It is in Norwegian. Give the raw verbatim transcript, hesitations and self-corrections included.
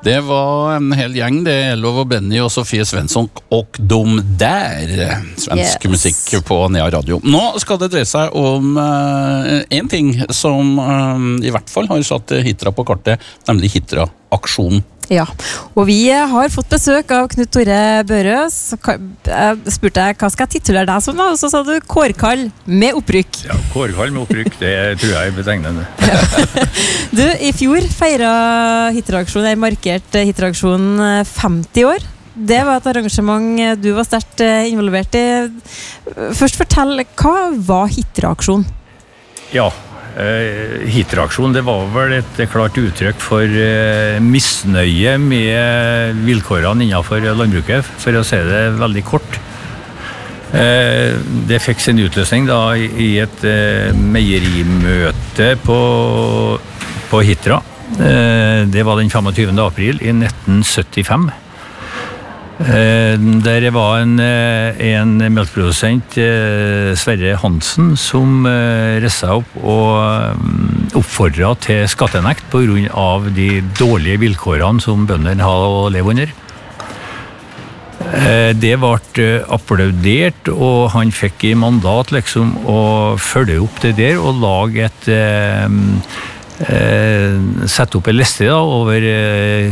Det var en hel gäng, det är Elov och Benny och Sofie Svensson och de där svensk yes. musik på Nea Radio. Nå skal det dreie seg om uh, en ting som uh, i hvert fall har satt Hitra på kartet, nemlig Hitra-aksjonen. Ja, og vi har fått besøk av Knut Tore Børøs. Jeg spurte deg, hva skal jeg titulere deg som da? Og så sa du kårkall med opprykk. Ja, kårkall med opprykk, det tror jeg er betegnende. Du, i fjor feiret Hitra-aksjonen, jeg markerte Hitra-aksjonen femti år. Det var et arrangement du var sterkt involvert i. Først fortell, hva var Hitra-aksjonen? Ja, Uh, Hitra-aksjonen, det var vel et klart uttrykk for uh, misnøye med vilkårene innenfor landbruket, for å si det veldig kort. Uh, det fikk sin utløsning da i et uh, meierimøte på, på Hitra. Uh, det var den tjuefemte april i nitten syttifem. Uh, der var en, uh, en melkprodusent, uh, Sverre Hansen, som uh, reiste opp og um, oppfordret til skattenekt på grunn av de dårlige vilkårene som bøndene hadde å leve under. Uh, det ble uh, applaudert, og han fikk i mandat liksom å følge opp det der og lage et uh, uh, sette opp en liste da, over uh,